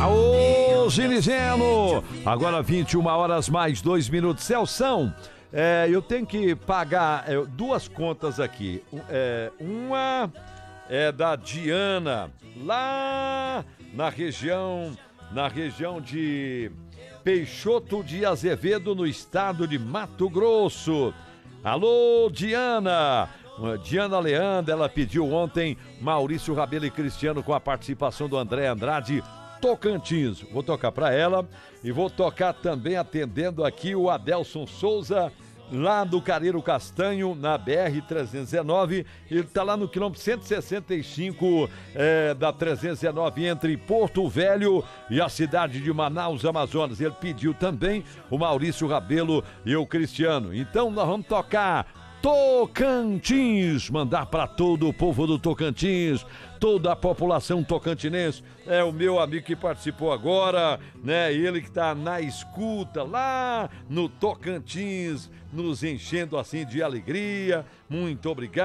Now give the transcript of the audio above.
Aô, Ginigeno! Agora 21 horas mais 2 minutos. Celção, eu tenho que pagar duas contas aqui. Uma é da Diana, lá na região de Peixoto de Azevedo, no estado de Mato Grosso. Alô, Diana! Diana Leandra, ela pediu ontem Maurício Rabelo e Cristiano com a participação do André Andrade, Tocantins. Vou tocar para ela e vou tocar também atendendo aqui o Adelson Souza, lá do Careiro Castanho, na BR-319. Ele tá lá no quilômetro 165 da 319, entre Porto Velho e a cidade de Manaus, Amazonas. Ele pediu também o Maurício Rabelo e o Cristiano. Então nós vamos tocar Tocantins, mandar para todo o povo do Tocantins, toda a população tocantinense. É o meu amigo que participou agora, né? Ele que tá na escuta lá no Tocantins, nos enchendo assim de alegria. Muito obrigado.